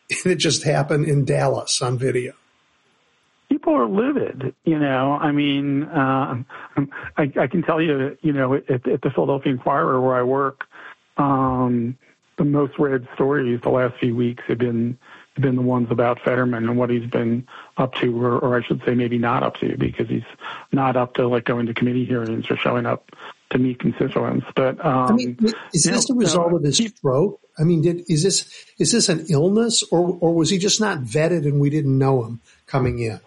and it just happened in Dallas on video. People are livid, I mean, I can tell you, at the Philadelphia Inquirer where I work, the most read stories the last few weeks have been the ones about Fetterman and what he's been up to, or I should say maybe not up to, because he's not up to going to committee hearings or showing up to meet constituents. But is this the result of his stroke? I mean, is this an illness, or was he just not vetted and we didn't know him coming in?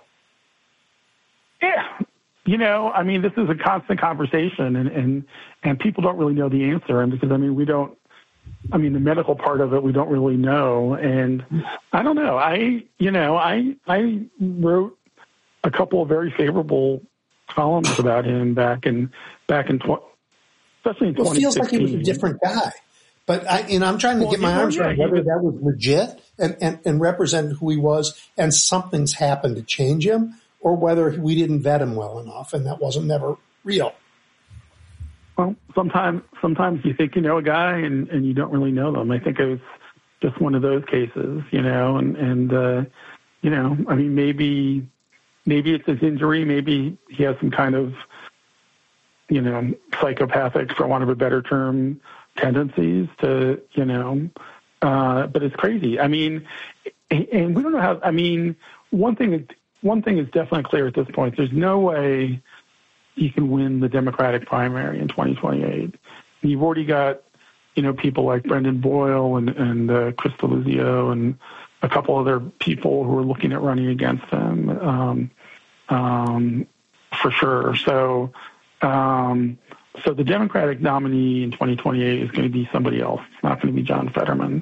Yeah, I mean, this is a constant conversation, and people don't really know the answer, and because the medical part of it we don't really know, and I don't know. I wrote a couple of very favorable columns about him back in especially in 2016. It feels like he was a different guy. But I'm trying to get my arms around whether that was legit and represented who he was, and something's happened to change him, or whether we didn't vet him well enough and that wasn't never real. Well, sometimes you think you know a guy and you don't really know them. I think it was just one of those cases, I mean, maybe it's his injury, maybe he has some kind of, psychopathic, for want of a better term, tendencies to, but it's crazy. I mean, and we don't know how, I mean, one thing is definitely clear at this point. There's no way he can win the Democratic primary in 2028. You've already got, people like Brendan Boyle and Chris Deluzio and a couple other people who are looking at running against him, for sure. So the Democratic nominee in 2028 is going to be somebody else. It's not going to be John Fetterman.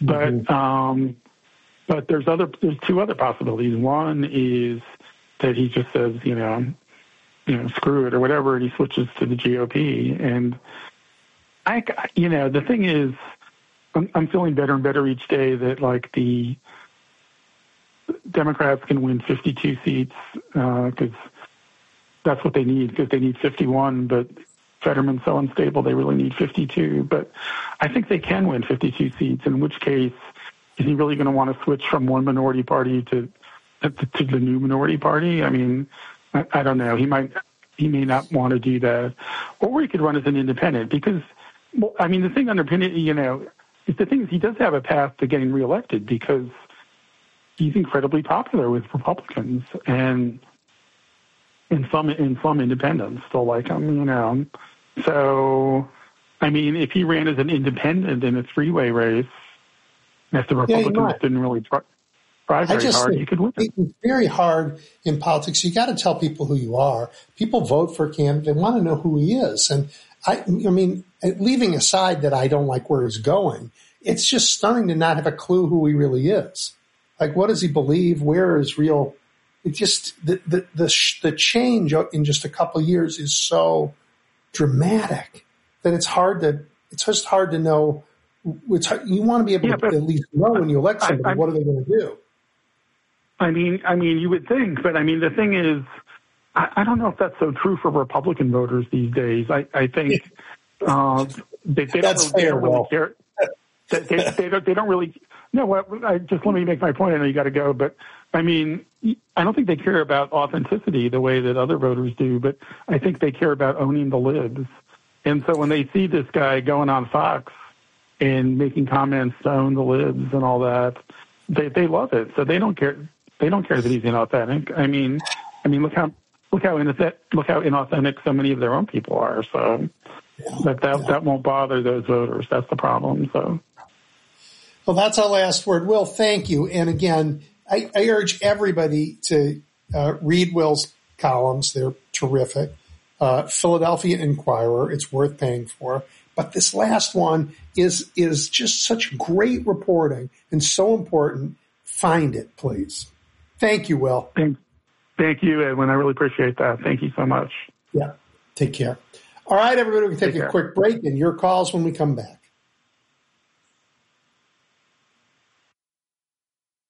But there's two other possibilities. One is that he just says, screw it or whatever, and he switches to the GOP. And the thing is, I'm feeling better and better each day that the Democrats can win 52 seats because that's what they need, because they need 51. But Fetterman's so unstable, they really need 52. But I think they can win 52 seats, in which case, is he really going to want to switch from one minority party to the new minority party? I mean, I don't know. He may not want to do that, or he could run as an independent. Because, the thing underpinning, is the thing is he does have a path to getting reelected because he's incredibly popular with Republicans and some independents still like him. So, if he ran as an independent in a three-way race, if the Republicans didn't really try very hard, you could win. It's very hard in politics. You got to tell people who you are. People vote for a candidate. They want to know who he is. And leaving aside that I don't like where he's going, it's just stunning to not have a clue who he really is. What does he believe? Where is real? It just, the change in just a couple of years is so dramatic that it's just hard to know. You want to be able to at least know when you elect somebody, what are they going to do? I mean, you would think, but the thing is, I don't know if that's so true for Republican voters these days. I think they don't really care. They don't really. No, just let me make my point. I know you got to go, but I don't think they care about authenticity the way that other voters do. But I think they care about owning the libs. And so when they see this guy going on Fox and making comments to own the libs and all that, they love it. So they don't care. They don't care that he's inauthentic. Look how inauthentic so many of their own people are. So that won't bother those voters. That's the problem. So. Well, that's our last word. Will, thank you. And again, I urge everybody to read Will's columns. They're terrific. Philadelphia Inquirer, it's worth paying for. But this last one is just such great reporting and so important. Find it, please. Thank you, Will. Thank you, Edwin. I really appreciate that. Thank you so much. Yeah. Take care. All right, everybody, we'll take a quick break and your calls when we come back.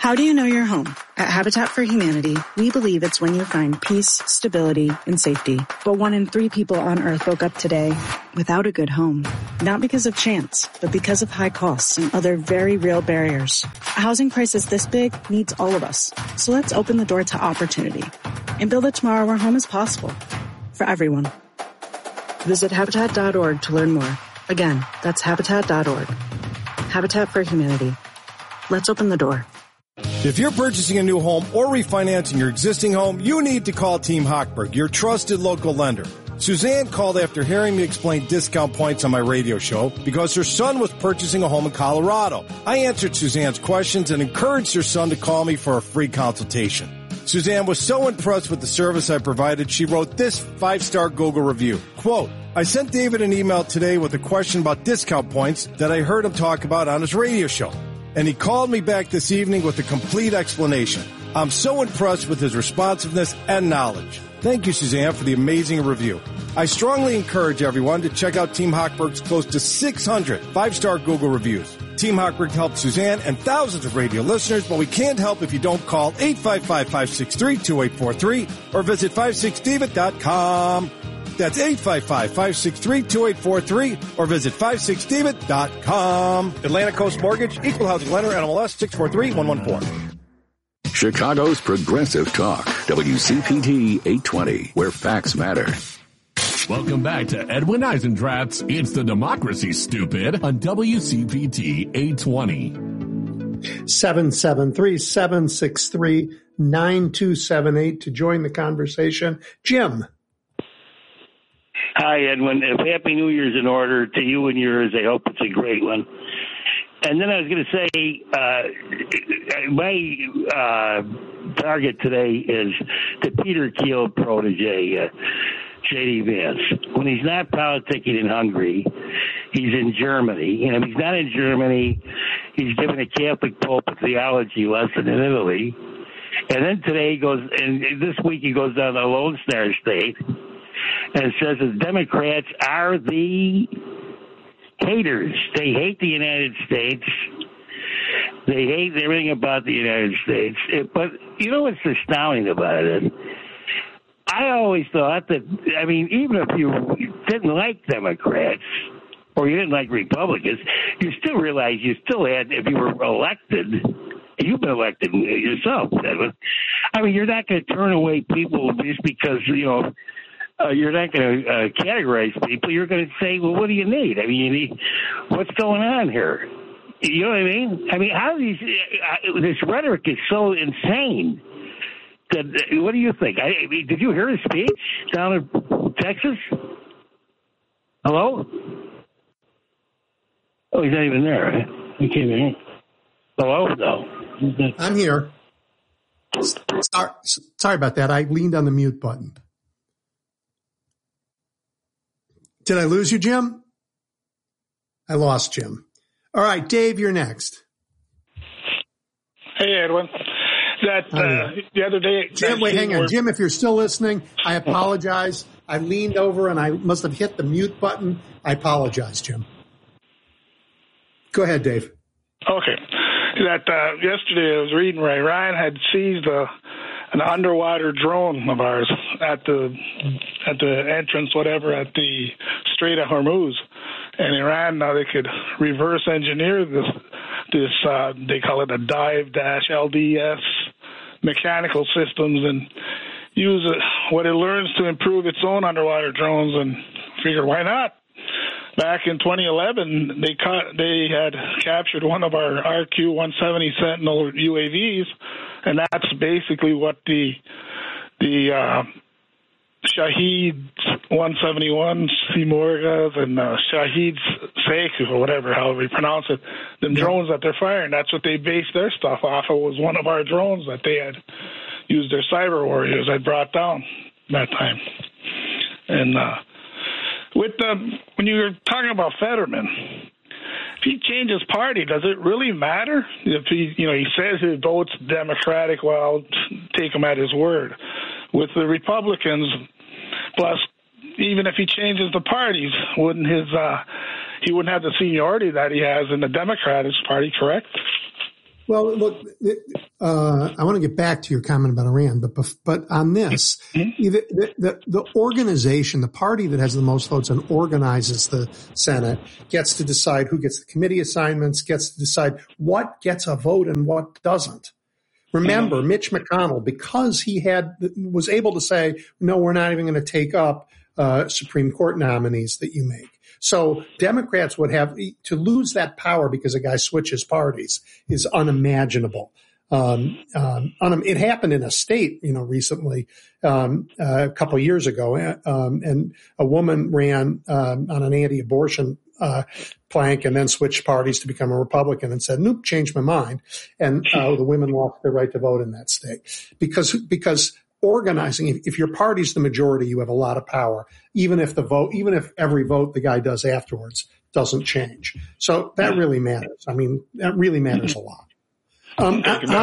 How do you know your home? At Habitat for Humanity, we believe it's when you find peace, stability, and safety. But 1 in 3 people on Earth woke up today without a good home. Not because of chance, but because of high costs and other very real barriers. A housing crisis this big needs all of us. So let's open the door to opportunity and build a tomorrow where home is possible for everyone. Visit Habitat.org to learn more. Again, that's Habitat.org. Habitat for Humanity. Let's open the door. If you're purchasing a new home or refinancing your existing home, you need to call Team Hochberg, your trusted local lender. Suzanne called after hearing me explain discount points on my radio show because her son was purchasing a home in Colorado. I answered Suzanne's questions and encouraged her son to call me for a free consultation. Suzanne was so impressed with the service I provided, she wrote this 5-star Google review. Quote, I sent David an email today with a question about discount points that I heard him talk about on his radio show. And he called me back this evening with a complete explanation. I'm so impressed with his responsiveness and knowledge. Thank you, Suzanne, for the amazing review. I strongly encourage everyone to check out Team Hochberg's close to 600 5-star Google reviews. Team Hochberg helped Suzanne and thousands of radio listeners, but we can't help if you don't call 855-563-2843 or visit 56david.com. That's 855-563-2843 or visit 56david.com. Atlantic Coast Mortgage, Equal Housing Lender, NMLS 643114. Chicago's Progressive Talk, WCPT 820, where facts matter. Welcome back to Edwin Eisendrath's It's the Democracy, Stupid, on WCPT 820. 773-763-9278 to join the conversation. Jim. Hi, Edwin. If Happy New Year's in order to you and yours, I hope it's a great one. And then I was going to say, my target today is the Peter Thiel protege, J.D. Vance. When he's not politicking in Hungary, he's in Germany. And if he's not in Germany, he's giving a Catholic Pope a theology lesson in Italy. And then today he goes, and this week he goes down to Lone Star State and says the Democrats are the haters. They hate the United States. They hate everything about the United States. But you know what's astounding about it? I always thought that, I mean, even if you didn't like Democrats or you didn't like Republicans, you still realize you still had, if you were elected, you've been elected yourself, Edwin. I mean, you're not going to turn away people just because, you know, you're not going to categorize people. You're going to say, well, what do you need? I mean, you need, what's going on here? You know what I mean? I mean, how these, this rhetoric is so insane. That, what do you think? I mean, did you hear his speech down in Texas? Hello? Oh, he's not even there, right? He came in. Hello? No. I'm here. Sorry about that. I leaned on the mute button. Did I lose you, Jim? I lost Jim. All right, Dave, you're next. Hey, Edwin. The other day... Jim, wait, hang on. Jim, if you're still listening, I apologize. I leaned over and I must have hit the mute button. I apologize, Jim. Go ahead, Dave. Okay. Yesterday I was reading where Iran had seized an underwater drone of ours at the entrance, whatever, at the Strait of Hormuz. And Iran, now they could reverse engineer this they call it a dive-LDS mechanical systems and use what it learns to improve its own underwater drones, and figure why not? Back in 2011, they had captured one of our RQ-170 Sentinel UAVs, and that's basically what the Shahed 171 Simorgas and Shahed Sekou, or whatever, however you pronounce it, the drones that they're firing, that's what they based their stuff off of, was one of our drones that they had used their cyber warriors had brought down that time. And when you were talking about Fetterman, if he changes party, does it really matter? If he says he votes Democratic, well, I'll take him at his word. With the Republicans, plus, even if he changes the parties, he wouldn't have the seniority that he has in the Democratic Party, correct? Well, look, I want to get back to your comment about Iran, but on this, the organization, the party that has the most votes and organizes the Senate gets to decide who gets the committee assignments, gets to decide what gets a vote and what doesn't. Remember, Mitch McConnell, because he was able to say, no, we're not even going to take up Supreme Court nominees that you make. So Democrats would have to lose that power because a guy switches parties is unimaginable. It happened in a state, recently, a couple of years ago, and a woman ran on an anti-abortion plank and then switched parties to become a Republican and said, nope, changed my mind. And the women lost their right to vote in that state because organizing, if your party's the majority, you have a lot of power, even if every vote the guy does afterwards doesn't change. So that really matters. I mean, that really matters a lot. On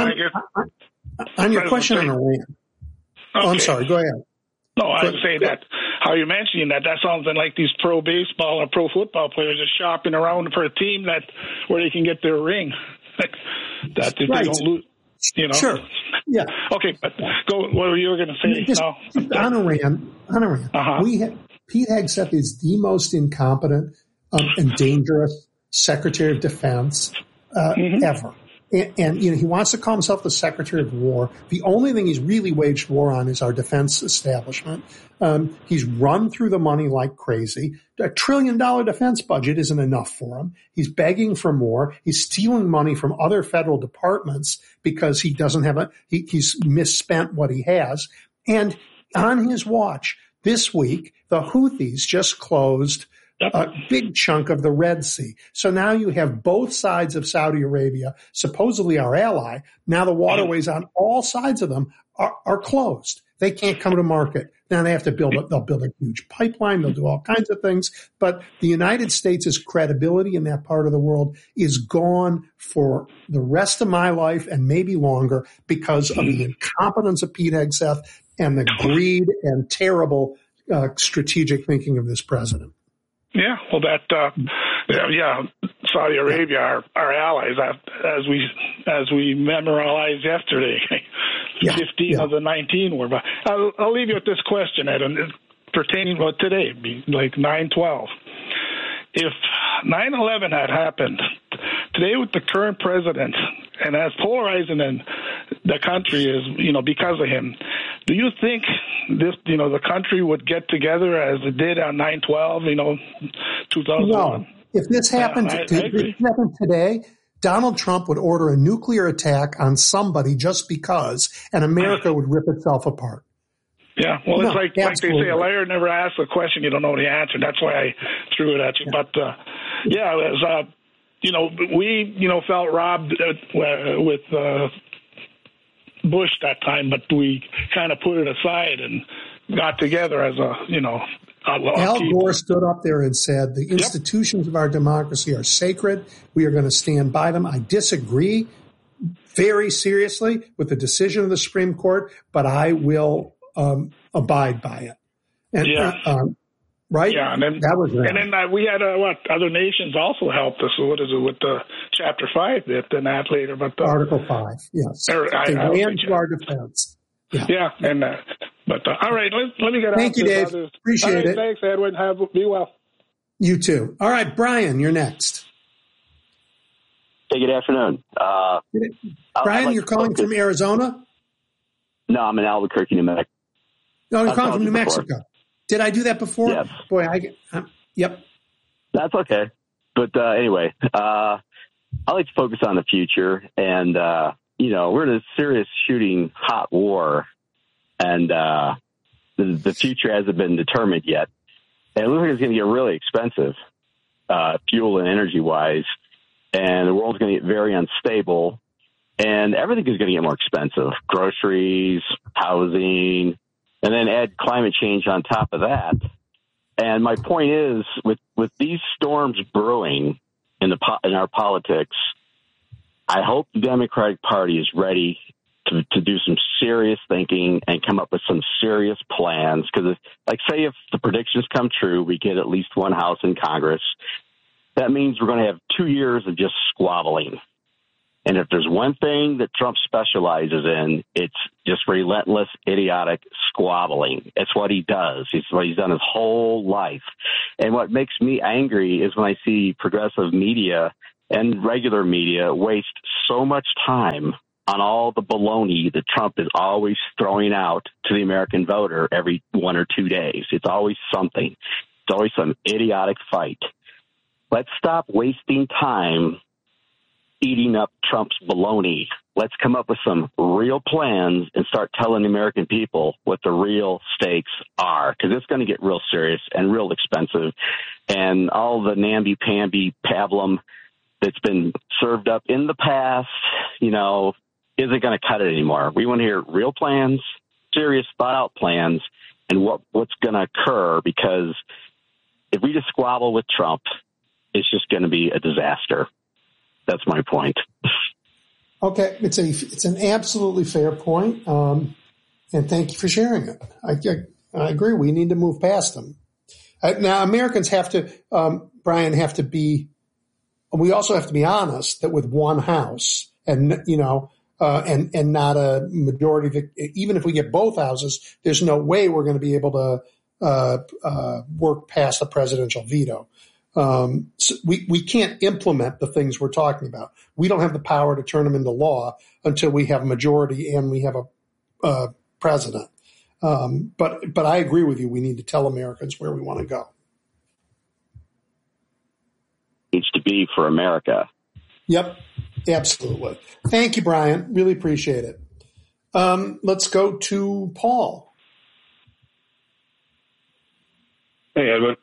your question on Iran. Oh, I'm sorry. Go ahead. No, I was saying that how you're mentioning that sounds like these pro baseball or pro football players are shopping around for a team where they can get their ring. That if they don't lose, Sure. Yeah. Okay, but go. What were you going to say? On Iran. Pete Hegseth is the most incompetent and dangerous Secretary of Defense ever. And he wants to call himself the Secretary of War. The only thing he's really waged war on is our defense establishment. He's run through the money like crazy. $1 trillion defense budget isn't enough for him. He's begging for more. He's stealing money from other federal departments because he doesn't have he's misspent what he has. And on his watch this week, the Houthis just closed a big chunk of the Red Sea. So now you have both sides of Saudi Arabia, supposedly our ally. Now the waterways on all sides of them are closed. They can't come to market. Now they have to they'll build a huge pipeline. They'll do all kinds of things. But the United States' credibility in that part of the world is gone for the rest of my life and maybe longer because of the incompetence of Pete Hegseth and the greed and terrible strategic thinking of this president. Yeah, well, Saudi Arabia, our allies, as we memorialized yesterday, 15 of the 19 were. But I'll leave you with this question, Ed, and pertaining to today, like 9/12. If 9/11 had happened today with the current president, and as polarizing in the country is, because of him, do you think this, the country would get together as it did on 9/12, 2001? No. If this happened, today, Donald Trump would order a nuclear attack on somebody just because, and America would rip itself apart. Yeah, well, it's like they say, a liar never asks a question you don't know the answer. That's why I threw it at you. Yeah. But, it was, we, felt robbed with Bush that time, but we kind of put it aside and got together as Al Gore stood up there and said, the institutions of our democracy are sacred. We are going to stand by them. I disagree very seriously with the decision of the Supreme Court, but I will abide by it. And, right? Yeah, and then that was and then we had other nations also helped us. So what is it with the Chapter 5 then that later? But Article 5, yes. They ran to our defense. Yeah, and all right, let me get out. Thank you, Dave. Appreciate it. Thanks, Edwin. Be well. You too. All right, Brian, you're next. Hey, good afternoon. Brian, you're calling from Arizona? No, I'm in Albuquerque, New Mexico. No, you're calling from New Mexico. Did I do that before? Yes. Boy, yep. That's okay. But anyway, I like to focus on the future. And, we're in a serious shooting hot war. And the future hasn't been determined yet. And it looks like it's going to get really expensive, fuel and energy-wise. And the world's going to get very unstable. And everything is going to get more expensive. Groceries, housing, and then add climate change on top of that. And my point is, with these storms brewing in our politics, I hope the Democratic Party is ready to do some serious thinking and come up with some serious plans. Because, say if the predictions come true, we get at least one House in Congress. That means we're going to have 2 years of just squabbling. And if there's one thing that Trump specializes in, it's just relentless, idiotic squabbling. It's what he does. It's what he's done his whole life. And what makes me angry is when I see progressive media and regular media waste so much time on all the baloney that Trump is always throwing out to the American voter every 1 or 2 days. It's always something. It's always some idiotic fight. Let's stop wasting time eating up Trump's baloney. Let's come up with some real plans and start telling the American people what the real stakes are, because it's going to get real serious and real expensive. And all the namby-pamby pablum that's been served up in the past, isn't going to cut it anymore. We want to hear real plans, serious, thought-out plans, and what's going to occur, because if we just squabble with Trump, it's just going to be a disaster. That's my point. Okay, it's an absolutely fair point, and thank you for sharing it. I agree. We need to move past them. Now, Americans have to, Brian, we also have to be honest that with one house and not a majority, even if we get both houses, there's no way we're going to be able to work past the presidential veto. So we can't implement the things we're talking about. We don't have the power to turn them into law until we have a majority and we have a president. But I agree with you. We need to tell Americans where we want to go. Needs to be for America. Yep, absolutely. Thank you, Brian. Really appreciate it. Let's go to Paul. Hey, Edwin.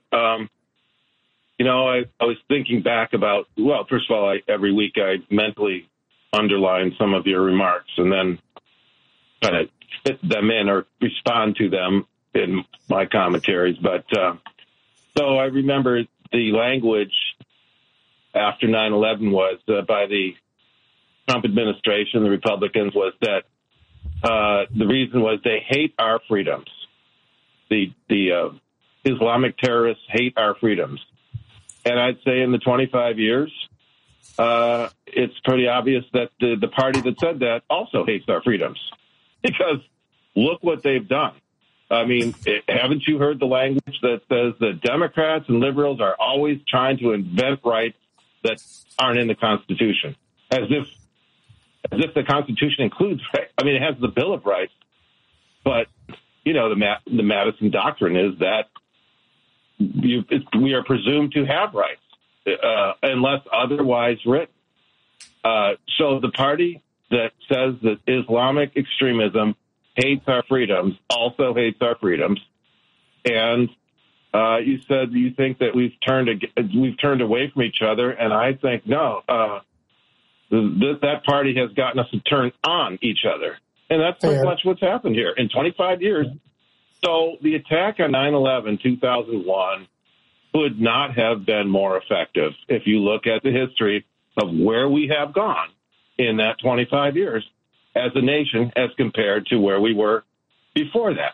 I was thinking back about, well, first of all, every week I mentally underline some of your remarks and then kind of fit them in or respond to them in my commentaries. But so I remember the language after 9/11 was by the Trump administration, the Republicans, was that the reason was they hate our freedoms. The Islamic terrorists hate our freedoms. And I'd say in the 25 years, it's pretty obvious that the party that said that also hates our freedoms, because look what they've done. I mean, haven't you heard the language that says that Democrats and liberals are always trying to invent rights that aren't in the Constitution, as if the Constitution includes rights? I mean, it has the Bill of Rights, but the Madison Doctrine is that we are presumed to have rights unless otherwise written. So the party that says that Islamic extremism hates our freedoms also hates our freedoms. And you said you think that we've turned away from each other, and I think no. That party has gotten us to turn on each other, and that's pretty much what's happened here in 25 years. So the attack on 9/11, 2001 could not have been more effective if you look at the history of where we have gone in that 25 years as a nation as compared to where we were before that.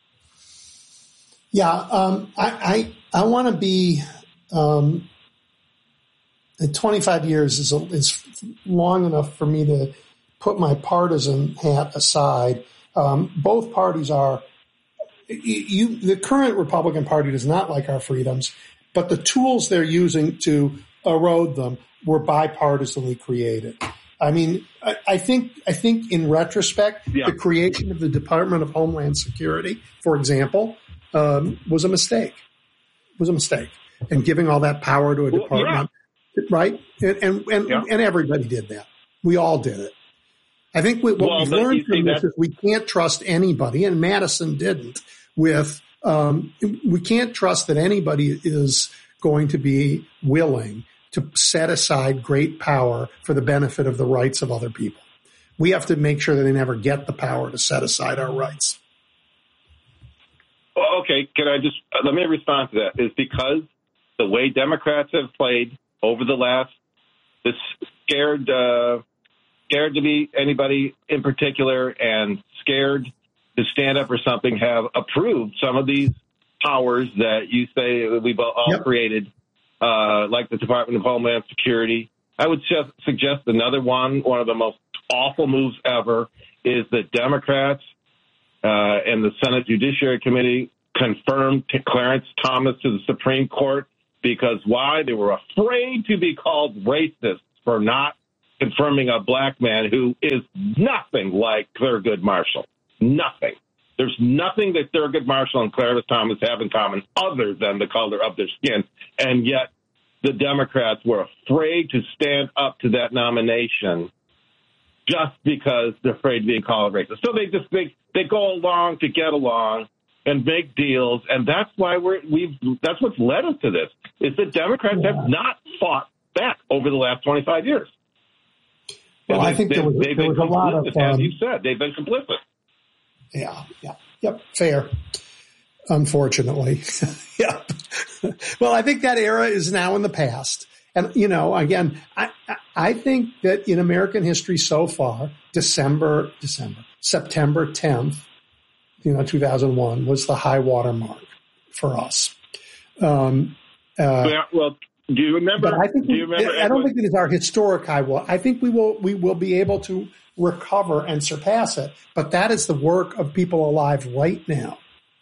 Yeah, I want to be 25 years is long enough for me to put my partisan hat aside. Both parties are. The current Republican Party does not like our freedoms, but the tools they're using to erode them were bipartisanly created. I mean, I think in retrospect, the creation of the Department of Homeland Security, for example, was a mistake. And giving all that power to a department, right? And everybody did that. We all did it. I think what we've learned from this is we can't trust anybody, and Madison didn't. We can't trust that anybody is going to be willing to set aside great power for the benefit of the rights of other people. We have to make sure that they never get the power to set aside our rights. Well, okay, let me respond to that. Is because the way Democrats have played over the last, this scared to be anybody in particular and scared to stand up for something, have approved some of these powers that you say we've all created, like the Department of Homeland Security, I would suggest another one of the most awful moves ever is that Democrats and the Senate Judiciary Committee confirmed Clarence Thomas to the Supreme Court because why? They were afraid to be called racist for not confirming a black man who is nothing like Thurgood Marshall. Nothing. There's nothing that Thurgood Marshall and Clarence Thomas have in common other than the color of their skin. And yet the Democrats were afraid to stand up to that nomination just because they're afraid of being called racist. So they go along to get along and make deals, and that's why that's what's led us to this. Is that Democrats have not fought back over the last 25 years. Well, I think there was a lot of, as you said, they've been complicit. Yep, fair. Unfortunately, yeah. Well, I think that era is now in the past. And, again, I think that in American history so far, September 10th, 2001 was the high water mark for us. Well, do you remember? But I don't think it is our historic high water. I think we will be able to recover and surpass it. But that is the work of people alive right now.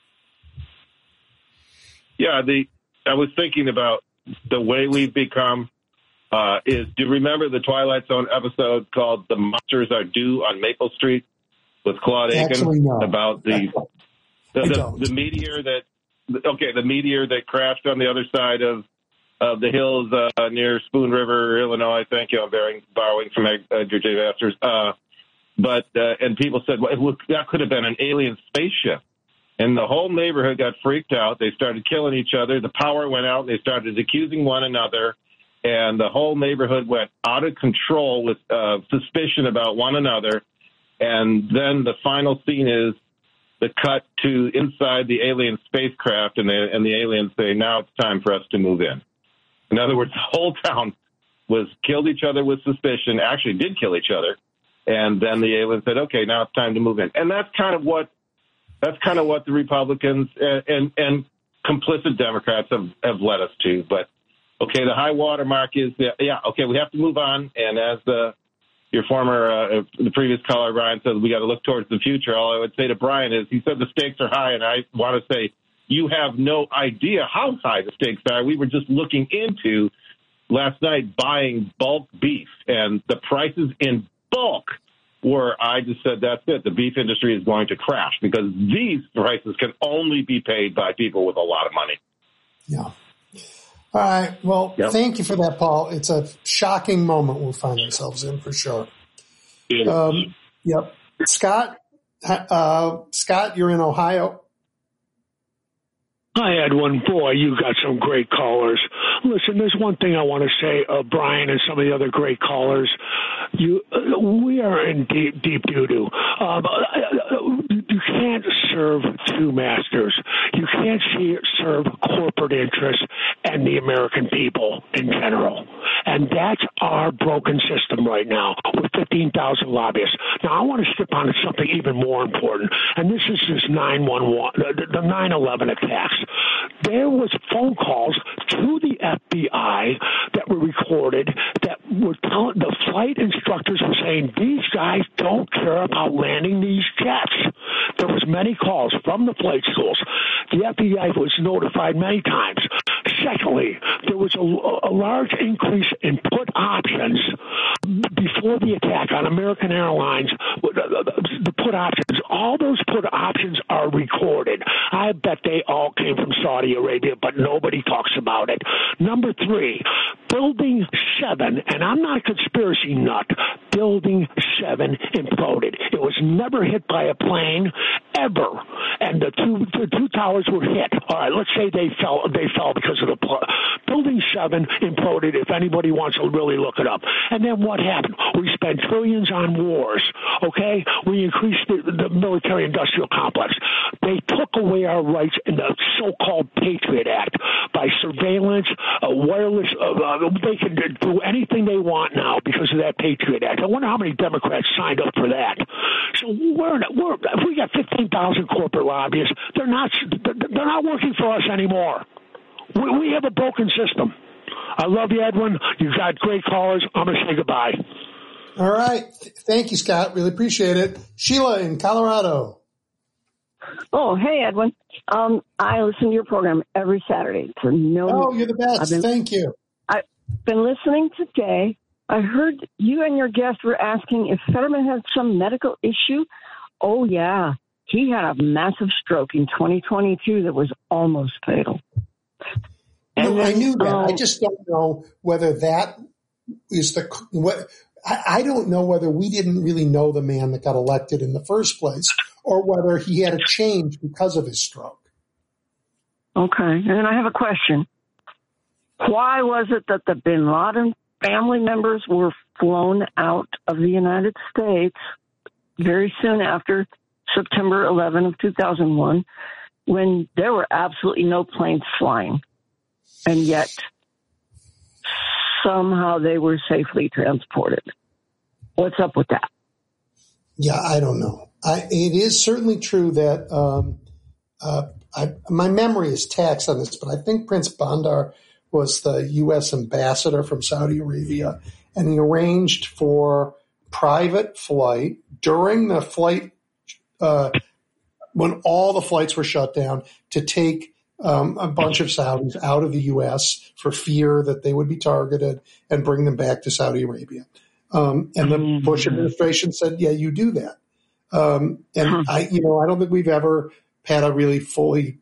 Yeah, I was thinking about the way we've become. Do you remember the Twilight Zone episode called "The Monsters Are Due on Maple Street" with Claude Aiken? Actually, no. About the meteor the meteor that crashed on the other side of the hills near Spoon River, Illinois. Thank you. I'm borrowing from Edgar J. Masters. And people said, well, look, that could have been an alien spaceship. And the whole neighborhood got freaked out. They started killing each other. The power went out. They started accusing one another. And the whole neighborhood went out of control with suspicion about one another. And then the final scene is the cut to inside the alien spacecraft, and the aliens say, now it's time for us to move in. In other words, the whole town killed each other with suspicion, actually did kill each other. And then the aliens said, okay, now it's time to move in. And that's kind of what the Republicans and complicit Democrats have led us to. But, okay, the high water mark is, okay, we have to move on. And as the previous caller, Brian, said, we got to look towards the future. All I would say to Brian is, he said the stakes are high, and I want to say, you have no idea how high the stakes are. We were just looking into last night buying bulk beef, and the prices in bulk I just said, that's it. The beef industry is going to crash because these prices can only be paid by people with a lot of money. Yeah. All right. Well, Thank you for that, Paul. It's a shocking moment we'll find ourselves in for sure. Yep. Scott, you're in Ohio. Hi, Edwin. Boy, you got some great callers. Listen, there's one thing I want to say, Brian and some of the other great callers. We are in deep doo-doo. You can't serve two masters. You can't serve corporate interests and the American people in general. And that's our broken system right now with 15,000 lobbyists. Now, I want to strip on something even more important, and this is this 9/11, the 9/11 attacks. There was phone calls to the FBI that were recorded that were telling the flight instructors were saying these guys don't care about landing these jets. There was many calls from the flight schools. The FBI was notified many times. Secondly, there was a large increase in put options before the attack on American Airlines. The put options, all those put options are recorded. I bet they all came from Saudi Arabia, but nobody talks about it. Number 3, Building 7, and I'm not a conspiracy nut, Building 7 imploded. It was never hit by a plane, ever. And the two towers were hit. All right, let's say they fell because of the Building 7 imploded, if anybody wants to really look it up. And then what happened? We spent trillions on wars, okay? We increased the military-industrial complex. They took away our rights in the so-called Patriot Act by surveillance, wireless. They can do anything they want now because of that Patriot Act. I wonder how many Democrats signed up for that. So we got 15,000 corporate lobbyists. They're not working for us anymore. We have a broken system. I love you, Edwin. You've got great callers. I'm going to say goodbye. All right. Thank you, Scott. Really appreciate it. Sheila in Colorado. Oh, hey, Edwin. I listen to your program every Saturday. Oh, you're the best. Thank you. I've been listening today. I heard you and your guest were asking if Fetterman had some medical issue. Oh, yeah. He had a massive stroke in 2022 that was almost fatal. No, I knew that. I just don't know whether that is I don't know whether we didn't really know the man that got elected in the first place or whether he had a change because of his stroke. Okay. And then I have a question. Why was it that the bin Laden family members were flown out of the United States very soon after September 11 of 2001 when there were absolutely no planes flying? And yet somehow they were safely transported. What's up with that? Yeah, I don't know. It is certainly true that my memory is taxed on this, but I think Prince Bandar was the U.S. ambassador from Saudi Arabia, and he arranged for private flight during the flight when all the flights were shut down to take a bunch of Saudis out of the U.S. for fear that they would be targeted and bring them back to Saudi Arabia. And the Bush administration said, yeah, you do that. I don't think we've ever had a really fully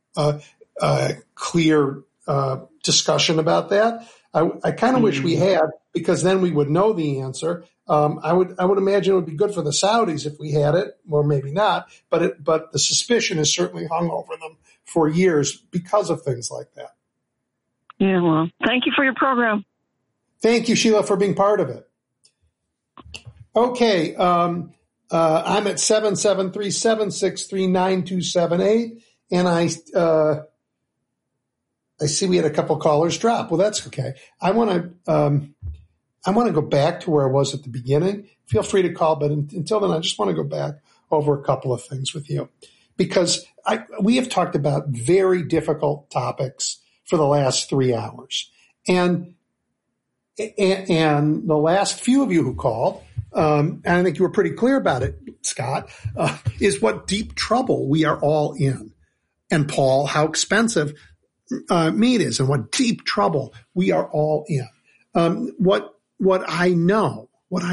clear discussion about that. I kind of wish we had, because then we would know the answer. I would imagine it would be good for the Saudis if we had it, or maybe not. But the suspicion has certainly hung over them for years because of things like that. Yeah, well, thank you for your program. Thank you, Sheila, for being part of it. Okay, I'm at 773-763-9278, and I see we had a couple callers drop. Well, that's okay. I want to go back to where I was at the beginning. Feel free to call, but until then, I just want to go back over a couple of things with you, because we have talked about very difficult topics for the last 3 hours, and the last few of you who called, and I think you were pretty clear about it, Scott, is what deep trouble we are all in, and Paul, how expensive meat is, and what deep trouble we are all in. What I know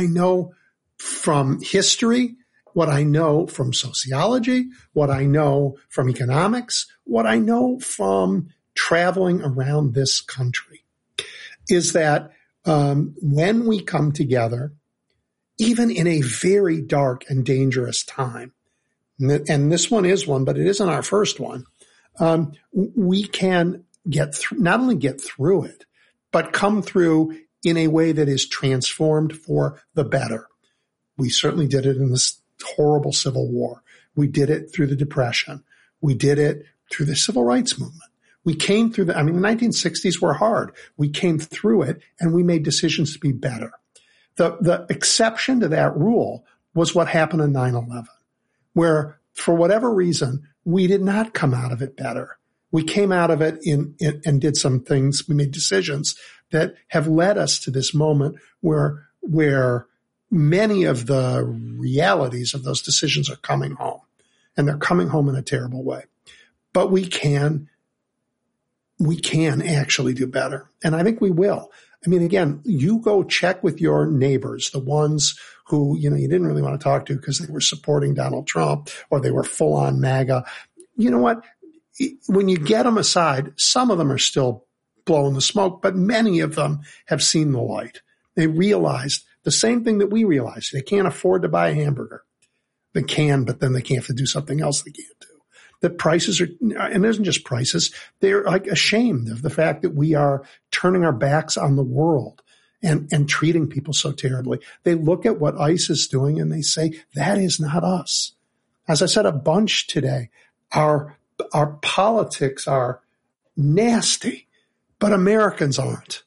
from history, what I know from sociology, what I know from economics, what I know from traveling around this country, is that when we come together, even in a very dark and dangerous time, and this one is one, but it isn't our first one, we can not only get through it, but come through in a way that is transformed for the better. We certainly did it in this horrible Civil War. We did it through the Depression. We did it through the Civil Rights Movement. We came through the 1960s were hard. We came through it, and we made decisions to be better. The exception to that rule was what happened in 9/11, where for whatever reason, we did not come out of it better. We came out of it and did some things. We made decisions that have led us to this moment where many of the realities of those decisions are coming home, and they're coming home in a terrible way. But we can actually do better. And I think we will. I mean, again, you go check with your neighbors, the ones who, you didn't really want to talk to because they were supporting Donald Trump or they were full on MAGA. You know what? When you get them aside, some of them are still blowing the smoke, but many of them have seen the light. They realized the same thing that we realized. They can't afford to buy a hamburger. They can, but then they can't have to do something else they can't do. The prices are, and it isn't just prices, they're like ashamed of the fact that we are turning our backs on the world and treating people so terribly. They look at what ICE is doing and they say, that is not us. As I said a bunch today, our politics are nasty, but Americans aren't.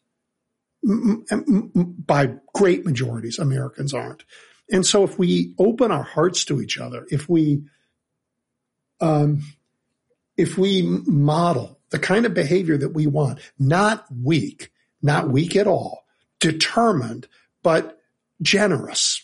By great majorities, Americans aren't. And so if we open our hearts to each other, if we model the kind of behavior that we want, not weak, not weak at all, determined, but generous.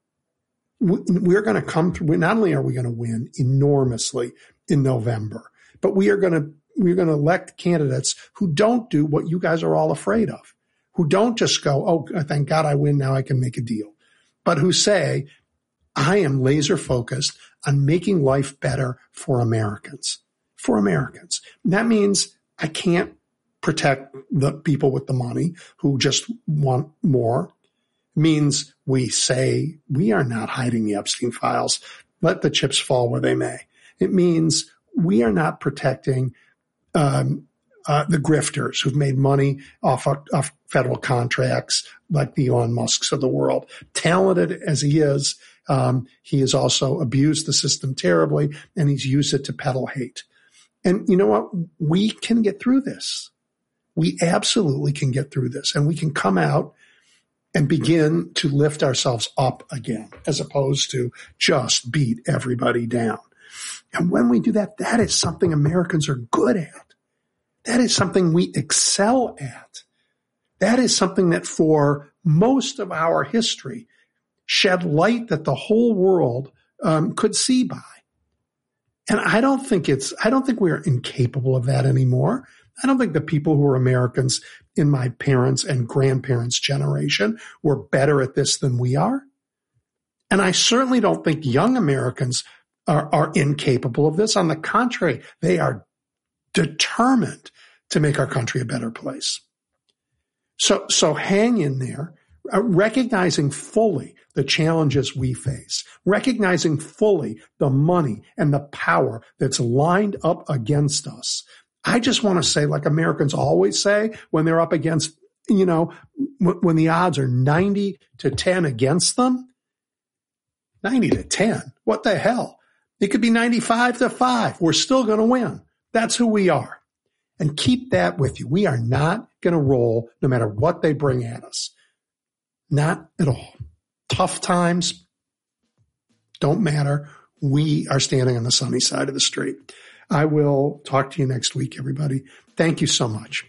We're going to come through. Not only are we going to win enormously in November, but we're going to elect candidates who don't do what you guys are all afraid of, who don't just go, oh, thank God I win, now I can make a deal, but who say, I am laser focused on making life better for Americans. For Americans. And that means I can't protect the people with the money who just want more. It means we say we are not hiding the Epstein files. Let the chips fall where they may. It means we are not protecting the grifters who've made money off federal contracts like the Elon Musks of the world. Talented as he has also abused the system terribly, and he's used it to peddle hate. And you know what? We can get through this. We absolutely can get through this, and we can come out and begin to lift ourselves up again, as opposed to just beat everybody down. And when we do that, that is something Americans are good at. That is something we excel at. That is something that for most of our history shed light that the whole world could see by. And I don't think we're incapable of that anymore. I don't think the people who are Americans in my parents' and grandparents' generation were better at this than we are. And I certainly don't think young Americans are incapable of this. On the contrary, they are determined to make our country a better place. So hang in there, recognizing fully the challenges we face, recognizing fully the money and the power that's lined up against us. I just want to say, like Americans always say when they're up against, when the odds are 90-10 against them, 90-10, what the hell? It could be 95-5. We're still going to win. That's who we are. And keep that with you. We are not going to roll no matter what they bring at us. Not at all. Tough times don't matter. We are standing on the sunny side of the street. I will talk to you next week, everybody. Thank you so much.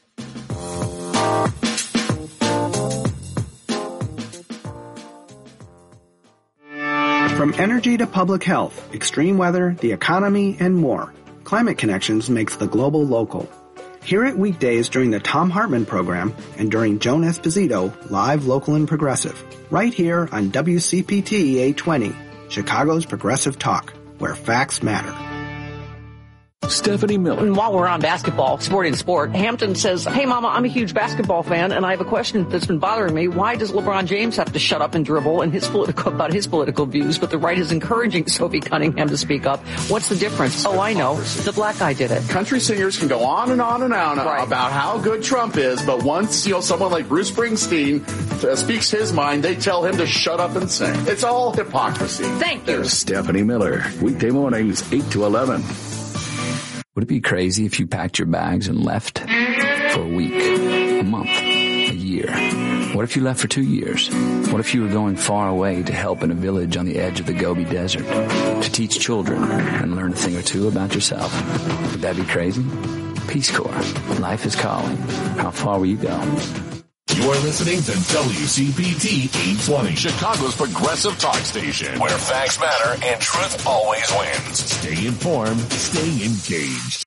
From energy to public health, extreme weather, the economy, and more, Climate Connections makes the global local. Hear it weekdays during the Thom Hartmann program and during Joan Esposito, live, local, and progressive. Right here on WCPT 820, Chicago's Progressive Talk, where facts matter. Stephanie Miller. And while we're on basketball, sporting sport, Hampton says, hey, Mama, I'm a huge basketball fan, and I have a question that's been bothering me. Why does LeBron James have to shut up and dribble about his political views, but the right is encouraging Sophie Cunningham to speak up? What's the difference? Oh, I know. The black guy did it. Country singers can go on and on and on about how good Trump is, but once, someone like Bruce Springsteen speaks his mind, they tell him to shut up and sing. It's all hypocrisy. Thank you. Stephanie Miller, weekday mornings, 8 to 11. Would it be crazy if you packed your bags and left for a week, a month, a year? What if you left for 2 years? What if you were going far away to help in a village on the edge of the Gobi Desert, to teach children and learn a thing or two about yourself? Would that be crazy? Peace Corps. Life is calling. How far will you go? You are listening to WCPT 820, Chicago's progressive talk station, where facts matter and truth always wins. Stay informed, stay engaged.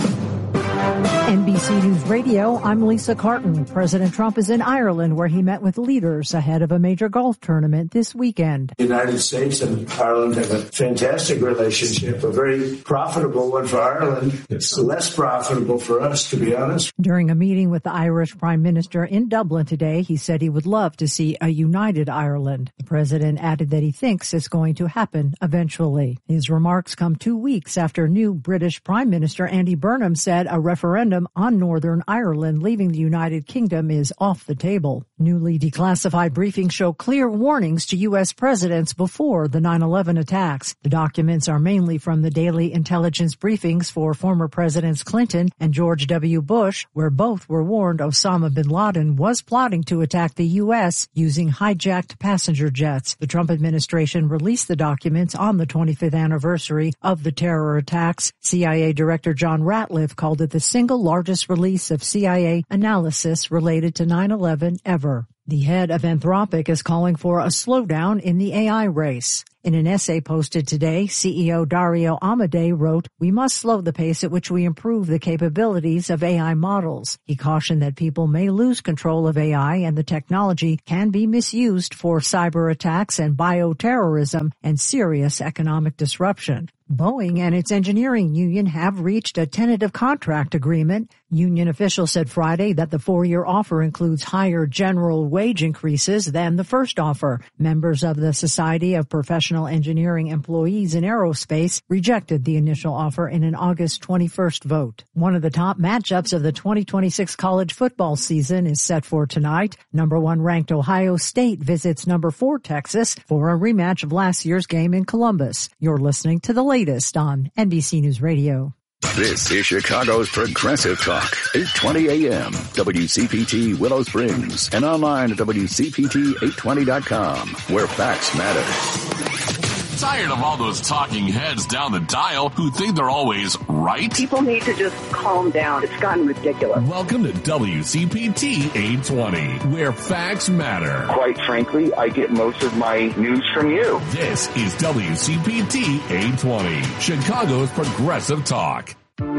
NBC News Radio, I'm Lisa Carton. President Trump is in Ireland, where he met with leaders ahead of a major golf tournament this weekend. The United States and Ireland have a fantastic relationship, a very profitable one for Ireland. It's less profitable for us, to be honest. During a meeting with the Irish Prime Minister in Dublin today, he said he would love to see a united Ireland. The president added that he thinks it's going to happen eventually. His remarks come 2 weeks after new British Prime Minister Andy Burnham said a referendum on Northern Ireland leaving the United Kingdom is off the table. Newly declassified briefings show clear warnings to U.S. presidents before the 9/11 attacks. The documents are mainly from the daily intelligence briefings for former Presidents Clinton and George W. Bush, where both were warned Osama bin Laden was plotting to attack the U.S. using hijacked passenger jets. The Trump administration released the documents on the 25th anniversary of the terror attacks. CIA Director John Ratcliffe called it the single largest release of CIA analysis related to 9/11 ever. The head of Anthropic is calling for a slowdown in the AI race. In an essay posted today, CEO Dario Amodei wrote, "We must slow the pace at which we improve the capabilities of AI models." He cautioned that people may lose control of AI and the technology can be misused for cyber attacks and bioterrorism and serious economic disruption. Boeing and its engineering union have reached a tentative contract agreement. Union officials said Friday that the 4-year offer includes higher general wage increases than the first offer. Members of the Society of Professional Engineering Employees in Aerospace rejected the initial offer in an August 21st vote. One of the top matchups of the 2026 college football season is set for tonight. Number 1 ranked Ohio State visits number 4 Texas for a rematch of last year's game in Columbus. You're listening to the latest on NBC News Radio. This is Chicago's Progressive Talk, 820 AM, WCPT Willow Springs, and online at WCPT820.com, where facts matter. Tired of all those talking heads down the dial who think they're always right? People need to just calm down. It's gotten ridiculous. Welcome to WCPT 820, where facts matter. Quite frankly, I get most of my news from you. This is WCPT 820, Chicago's Progressive Talk.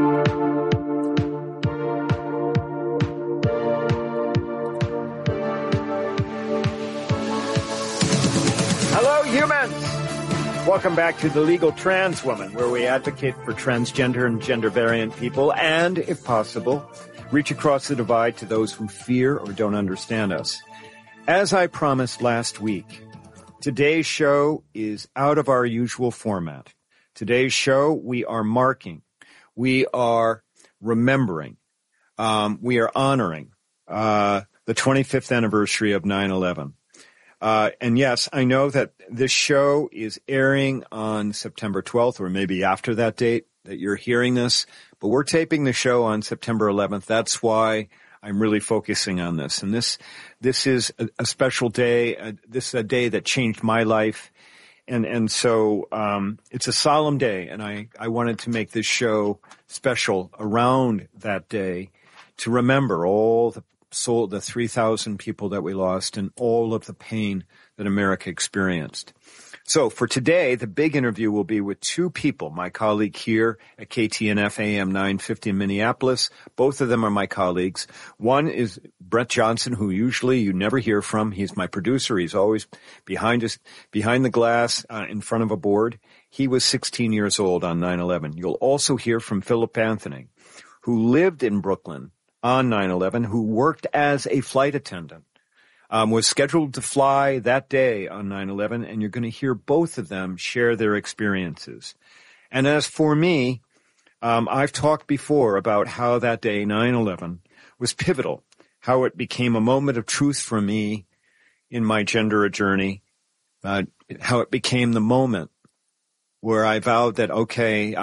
Hello, humans! Welcome back to The Legal Trans Woman, where we advocate for transgender and gender variant people and, if possible, reach across the divide to those who fear or don't understand us. As I promised last week, today's show is out of our usual format. Today's show, we are marking, we are remembering, we are honoring the 25th anniversary of 9/11. And yes, I know that this show is airing on September 12th or maybe after that date that you're hearing this, but we're taping the show on September 11th. That's why I'm really focusing on this. And this is a special day. This is a day that changed my life. And so it's a solemn day, and I wanted to make this show special around that day to remember all the 3,000 people that we lost and all of the pain that America experienced. So for today, the big interview will be with two people, my colleague here at KTNF AM 950 in Minneapolis. Both of them are my colleagues. One is Brett Johnson, who usually you never hear from. He's my producer. He's always behind the glass, in front of a board. He was 16 years old on 9/11. You'll also hear from Philip Anthony, who lived in Brooklyn on 9/11, who worked as a flight attendant, was scheduled to fly that day on 9/11, and you're going to hear both of them share their experiences. And as for me, I've talked before about how that day, 9/11, was pivotal, how it became a moment of truth for me in my gender journey, how it became the moment where I vowed that, okay,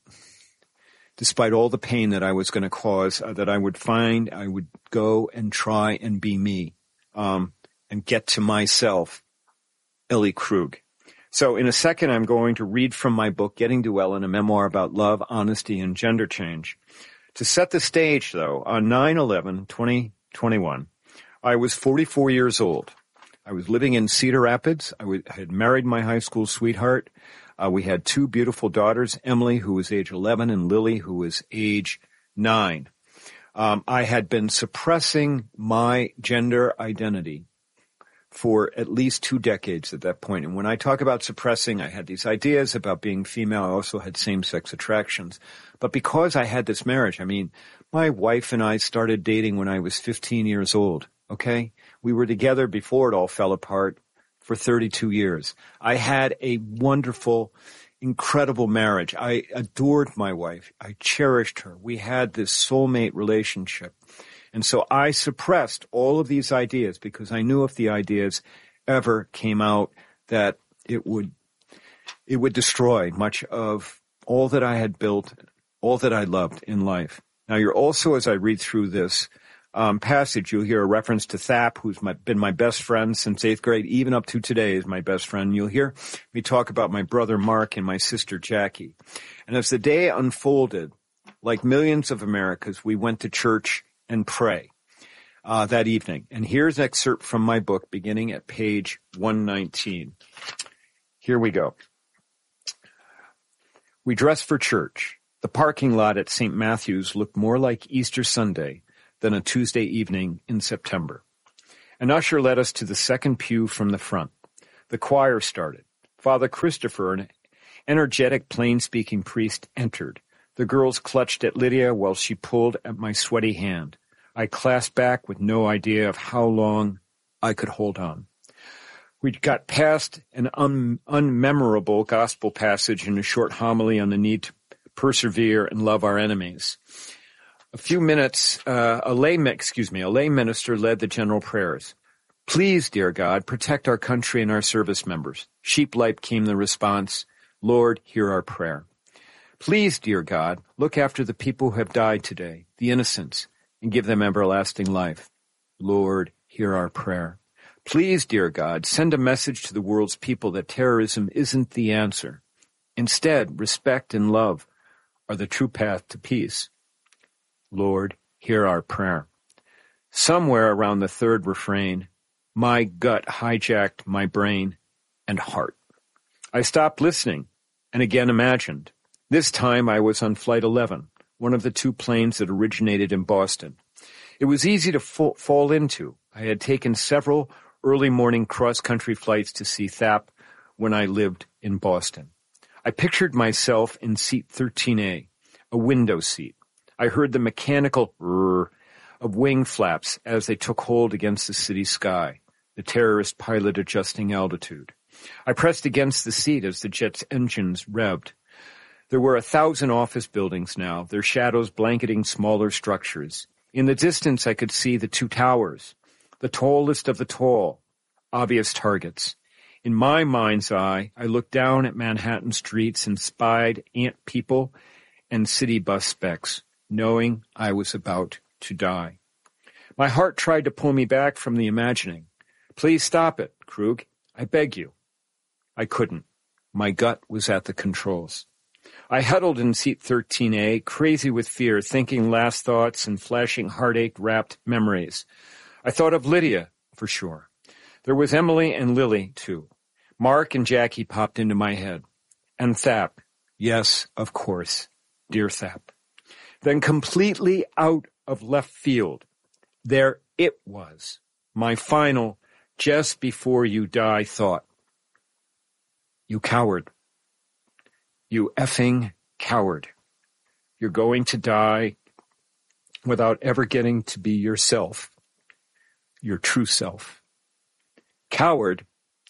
despite all the pain that I was going to cause, that I would go and try and be me, and get to myself, Ellie Krug. So in a second, I'm going to read from my book, Getting to Ellen, a memoir about love, honesty, and gender change. To set the stage, though, on 9/11/2021, I was 44 years old. I was living in Cedar Rapids. I had married my high school sweetheart. We had two beautiful daughters, Emily, who was age 11, and Lily, who was age 9. I had been suppressing my gender identity for at least 2 decades at that point. And when I talk about suppressing, I had these ideas about being female. I also had same-sex attractions. But because I had this marriage, my wife and I started dating when I was 15 years old, okay? We were together before it all fell apart for 32 years. I had a wonderful, incredible marriage. I adored my wife. I cherished her. We had this soulmate relationship. And so I suppressed all of these ideas because I knew if the ideas ever came out that it would destroy much of all that I had built, all that I loved in life. Now you're also, as I read through this passage, you'll hear a reference to Thap, who's been my best friend since 8th grade, even up to today is my best friend. You'll hear me talk about my brother Mark and my sister Jackie. And as the day unfolded, like millions of Americans, we went to church and pray that evening. And here's an excerpt from my book beginning at page 119. Here we go. We dressed for church. The parking lot at St. Matthew's looked more like Easter Sunday than a Tuesday evening in September. An usher led us to the second pew from the front. The choir started. Father Christopher, an energetic, plain-speaking priest, entered. The girls clutched at Lydia while she pulled at my sweaty hand. I clasped back with no idea of how long I could hold on. We got past an unmemorable gospel passage and a short homily on the need to persevere and love our enemies. A few minutes, a lay minister led the general prayers. Please, dear God, protect our country and our service members. Sheep-like came the response, Lord, hear our prayer. Please, dear God, look after the people who have died today, the innocents, and give them everlasting life. Lord, hear our prayer. Please, dear God, send a message to the world's people that terrorism isn't the answer. Instead, respect and love are the true path to peace. Lord, hear our prayer. Somewhere around the third refrain, my gut hijacked my brain and heart. I stopped listening and again imagined. This time I was on Flight 11, one of the two planes that originated in Boston. It was easy to fall into. I had taken several early morning cross-country flights to see Thap when I lived in Boston. I pictured myself in seat 13A, a window seat. I heard the mechanical rrr of wing flaps as they took hold against the city sky, the terrorist pilot adjusting altitude. I pressed against the seat as the jet's engines revved. There were 1,000 office buildings now, their shadows blanketing smaller structures. In the distance, I could see the two towers, the tallest of the tall, obvious targets. In my mind's eye, I looked down at Manhattan streets and spied ant people and city bus specks, knowing I was about to die. My heart tried to pull me back from the imagining. Please stop it, Krug. I beg you. I couldn't. My gut was at the controls. I huddled in seat 13A, crazy with fear, thinking last thoughts and flashing heartache-wrapped memories. I thought of Lydia, for sure. There was Emily and Lily, too. Mark and Jackie popped into my head. And Thap. Yes, of course. Dear Thap. Then completely out of left field, there it was. My final, just before you die thought. You coward. You effing coward. You're going to die without ever getting to be yourself, your true self. Coward,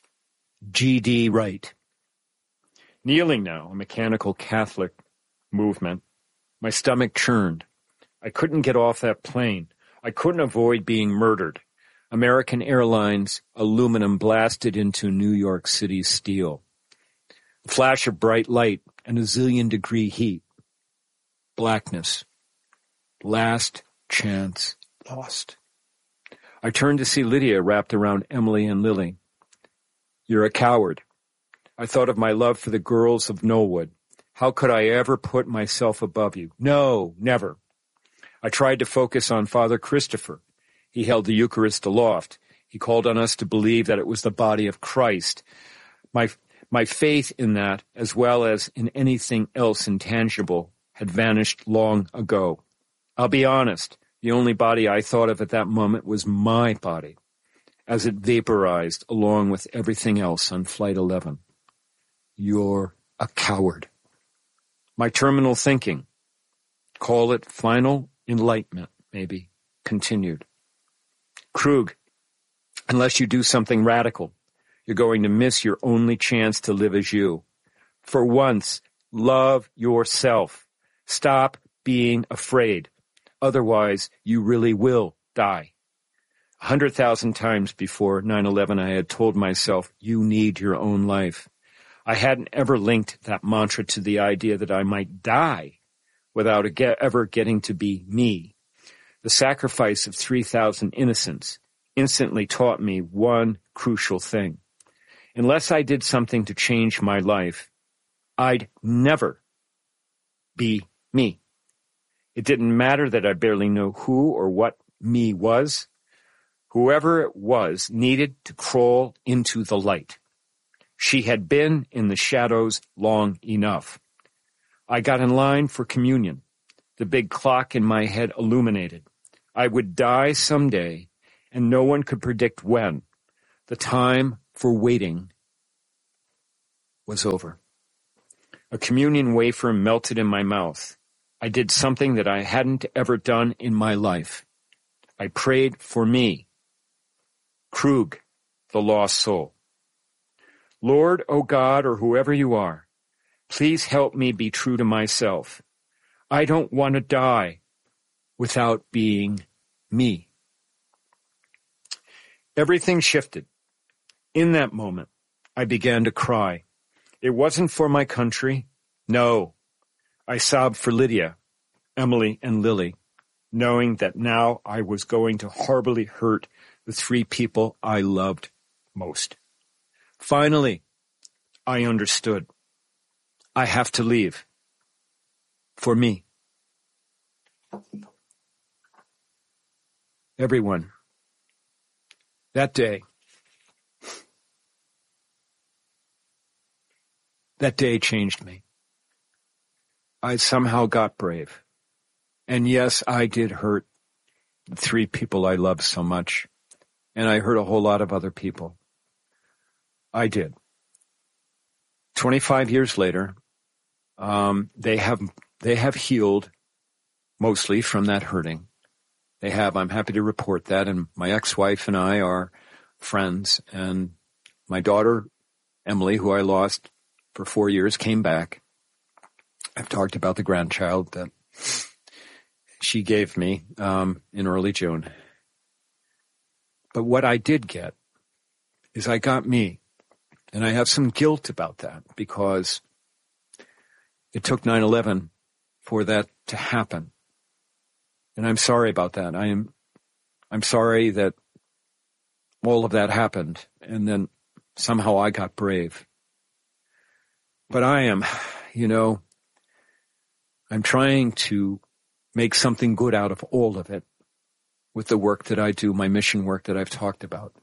G.D. Wright. Kneeling now, a mechanical Catholic movement. My stomach churned. I couldn't get off that plane. I couldn't avoid being murdered. American Airlines aluminum blasted into New York City's steel. A flash of bright light and a zillion-degree heat. Blackness. Last chance lost. I turned to see Lydia wrapped around Emily and Lily. You're a coward. I thought of my love for the girls of Knollwood. How could I ever put myself above you? No, never. I tried to focus on Father Christopher. He held the Eucharist aloft. He called on us to believe that it was the body of Christ. My faith in that, as well as in anything else intangible, had vanished long ago. I'll be honest, the only body I thought of at that moment was my body, as it vaporized along with everything else on Flight 11. You're a coward. My terminal thinking, call it final enlightenment, maybe, continued. Krug, unless you do something radical, you're going to miss your only chance to live as you. For once, love yourself. Stop being afraid. Otherwise, you really will die. 100,000 times before 9/11, I had told myself, you need your own life. I hadn't ever linked that mantra to the idea that I might die without ever getting to be me. The sacrifice of 3,000 innocents instantly taught me one crucial thing. Unless I did something to change my life, I'd never be me. It didn't matter that I barely knew who or what me was. Whoever it was needed to crawl into the light. She had been in the shadows long enough. I got in line for communion. The big clock in my head illuminated. I would die someday, and no one could predict when. The time for waiting was over. A communion wafer melted in my mouth. I did something that I hadn't ever done in my life. I prayed for me, Krug, the lost soul. Lord, O God, or whoever you are, please help me be true to myself. I don't want to die without being me. Everything shifted. In that moment, I began to cry. It wasn't for my country. No. I sobbed for Lydia, Emily, and Lily, knowing that now I was going to horribly hurt the three people I loved most. Finally, I understood. I have to leave. For me. Everyone. That day changed me. I somehow got brave. And yes, I did hurt the three people I loved so much. And I hurt a whole lot of other people. I did. 25 years later, they have healed mostly from that hurting. They have. I'm happy to report that. And my ex-wife and I are friends. And my daughter, Emily, who I lost for 4 years, came back. I've talked about the grandchild that she gave me in early June. But what I did get is I got me. And I have some guilt about that because it took 9/11 for that to happen. And I'm sorry about that. I'm sorry that all of that happened and then somehow I got brave. But I'm trying to make something good out of all of it with the work that I do, my mission work that I've talked about.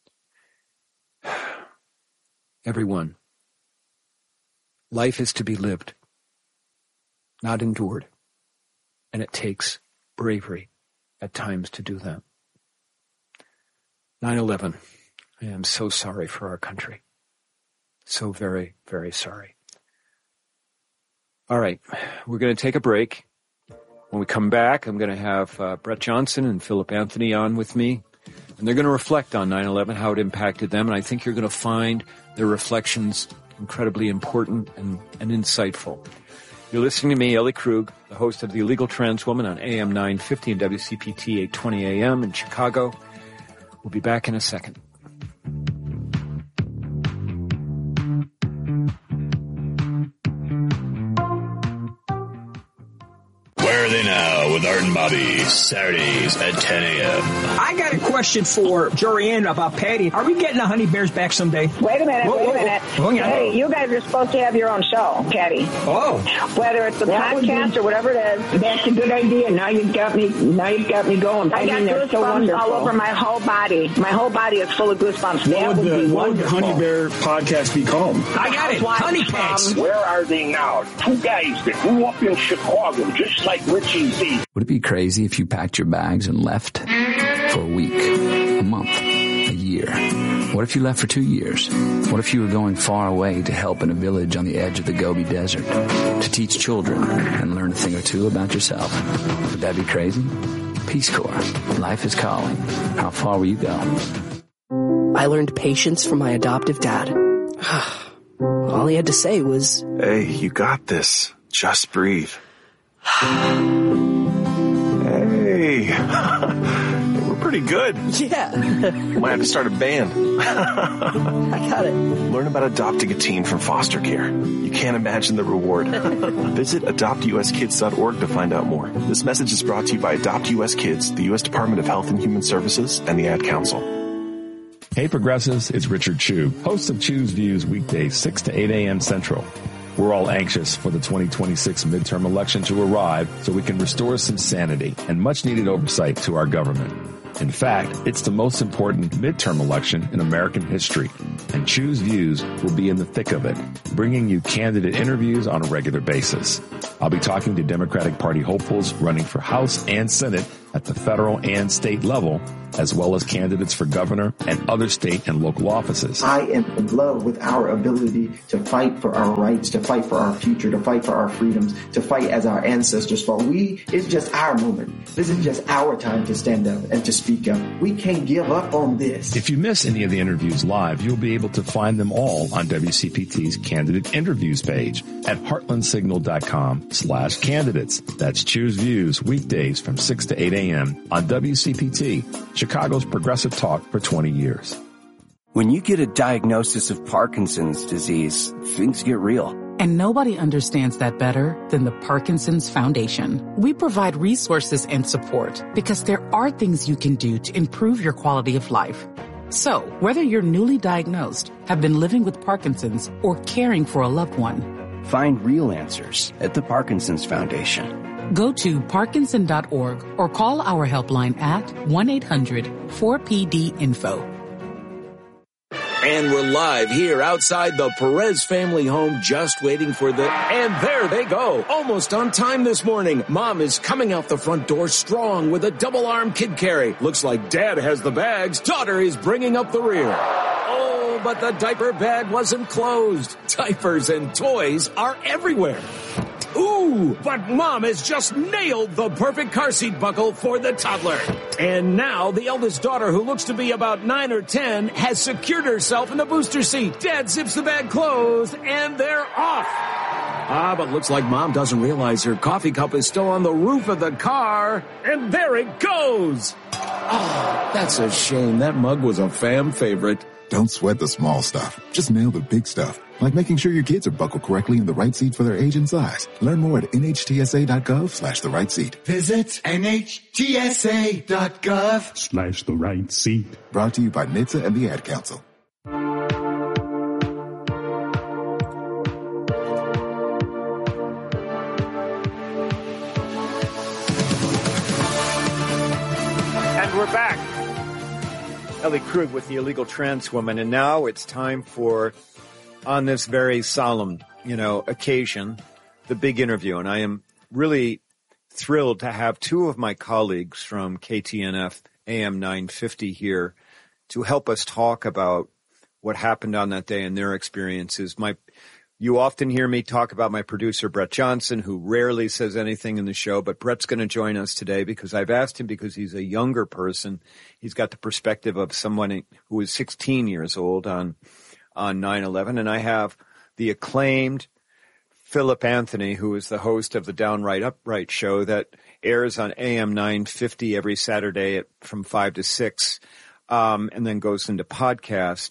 Everyone, life is to be lived, not endured. And it takes bravery at times to do that. 9/11, I am so sorry for our country. So very, very sorry. All right, we're going to take a break. When we come back, I'm going to have Brett Johnson and Philip Anthony on with me. And they're going to reflect on 9/11, how it impacted them. And I think you're going to find their reflections incredibly important and insightful. You're listening to me, Ellie Krug, the host of The Illegal Trans Woman on AM 950 and WCPT 820 AM in Chicago. We'll be back in a second. Where are they now with Art and Bobby, Saturdays at 10 a.m. I got a question for Jorianne about Patty. Are we getting the Honey Bears back someday? Wait a minute, wait a minute. Oh, yeah. Hey, you guys are supposed to have your own show, Patty. Oh. Whether it's a podcast or whatever it is. That's a good idea. Now you've got me going. I got goosebumps so all over my whole body. My whole body is full of goosebumps. What would the Honey Bear podcast be called? I got it. Honey Pets. Where are they now? Two guys that grew up in Chicago, just like Richie Z. Would it be crazy if you packed your bags and left for a week, a month, a year? What if you left for 2 years? What if you were going far away to help in a village on the edge of the Gobi Desert, to teach children and learn a thing or two about yourself? Would that be crazy? Peace Corps. Life is calling. How far will you go? I learned patience from my adoptive dad. All he had to say was, "Hey, you got this. Just breathe." Hey, we're pretty good. Yeah. Might have to start a band. I got it. Learn about adopting a teen from foster care. You can't imagine the reward. Visit adoptuskids.org to find out more. This message is brought to you by Adopt US Kids, the U.S. Department of Health and Human Services, and the Ad Council. Hey Progressives, it's Richard Chew, host of Chew's Views weekdays 6 to 8 a.m. Central. We're all anxious for the 2026 midterm election to arrive so we can restore some sanity and much-needed oversight to our government. In fact, it's the most important midterm election in American history, and Choose Views will be in the thick of it, bringing you candidate interviews on a regular basis. I'll be talking to Democratic Party hopefuls running for House and Senate at the federal and state level, as well as candidates for governor and other state and local offices. I am in love with our ability to fight for our rights, to fight for our future, to fight for our freedoms, to fight as our ancestors fought. It's just our moment. This is just our time to stand up and to speak up. We can't give up on this. If you miss any of the interviews live, you'll be able to find them all on WCPT's candidate interviews page at heartlandsignal.com/candidates. That's Choose Views, weekdays from 6 to 8 a.m. on WCPT, Chicago's progressive talk for 20 years. When you get a diagnosis of Parkinson's disease, things get real. And nobody understands that better than the Parkinson's Foundation. We provide resources and support because there are things you can do to improve your quality of life. So, whether you're newly diagnosed, have been living with Parkinson's, or caring for a loved one, find real answers at the Parkinson's Foundation. Go to Parkinson.org or call our helpline at 1-800-4PD-INFO. And we're live here outside the Perez family home, just waiting for and there they go. Almost on time this morning. Mom is coming out the front door strong with a double-arm kid carry. Looks like Dad has the bags. Daughter is bringing up the rear. Oh, but the diaper bag wasn't closed. Diapers and toys are everywhere. Ooh, but Mom has just nailed the perfect car seat buckle for the toddler. And now the eldest daughter, who looks to be about 9 or 10, has secured herself in the booster seat. Dad zips the bag closed, and they're off. But looks like Mom doesn't realize her coffee cup is still on the roof of the car. And there it goes. Oh, that's a shame. That mug was a fam favorite. Don't sweat the small stuff. Just nail the big stuff. Like making sure your kids are buckled correctly in the right seat for their age and size. Learn more at nhtsa.gov/the right seat. Visit nhtsa.gov/the right seat. Brought to you by NHTSA and the Ad Council. And we're back. Ellie Krug with the Illegal Trans Woman. And now it's time for, on this very solemn, occasion, the big interview. And I am really thrilled to have two of my colleagues from KTNF AM 950 here to help us talk about what happened on that day and their experiences. You often hear me talk about my producer, Brett Johnson, who rarely says anything in the show, but Brett's going to join us today because I've asked him, because he's a younger person. He's got the perspective of someone who was 16 years old on 9/11. And I have the acclaimed Philip Anthony, who is the host of the Downright Upright show that airs on AM 950 every Saturday from 5 to 6, and then goes into podcast.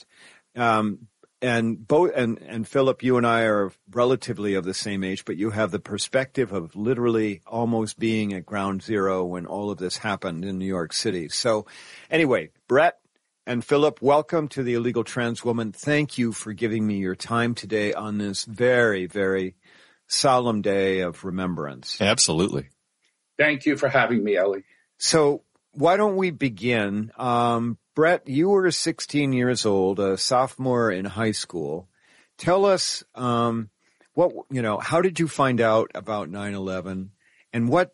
And Philip, you and I are relatively of the same age, but you have the perspective of literally almost being at ground zero when all of this happened in New York City. So anyway, Brett and Philip, welcome to the Illegal Trans Woman. Thank you for giving me your time today on this very, very solemn day of remembrance. Absolutely. Thank you for having me, Ellie. So why don't we begin? Brett, you were 16 years old, a sophomore in high school. Tell us, how did you find out about 9/11, and what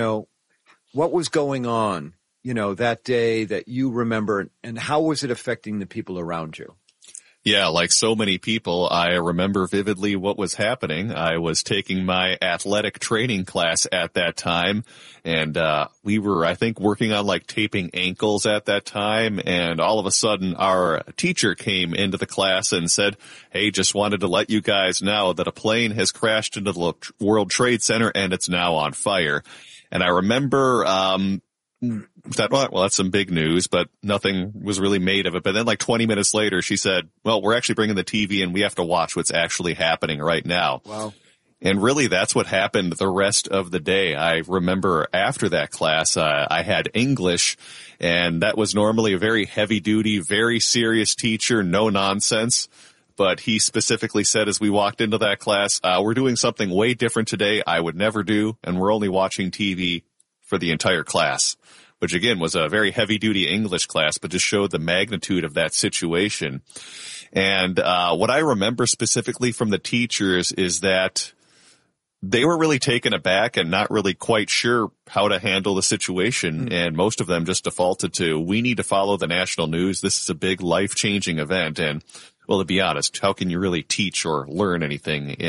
was going on, that day that you remember, and how was it affecting the people around you? Yeah, like so many people, I remember vividly what was happening. I was taking my athletic training class at that time, and we were, I think, working on taping ankles at that time, and all of a sudden our teacher came into the class and said, "Hey, just wanted to let you guys know that a plane has crashed into the World Trade Center and it's now on fire." And I remember thought, well, that's some big news, but nothing was really made of it. But then 20 minutes later, she said, well, we're actually bringing the TV and we have to watch what's actually happening right now. Wow. And really, that's what happened the rest of the day. I remember after that class, I had English, and that was normally a very heavy duty, very serious teacher, no nonsense. but he specifically said as we walked into that class, we're doing something way different today I would never do, and we're only watching TV for the entire class, which again was a very heavy-duty English class, but just showed the magnitude of that situation. And what I remember specifically from the teachers is that they were really taken aback and not really quite sure how to handle the situation. And most of them just defaulted to, we need to follow the national news. This is a big life-changing event. And, well, to be honest, how can you really teach or learn anything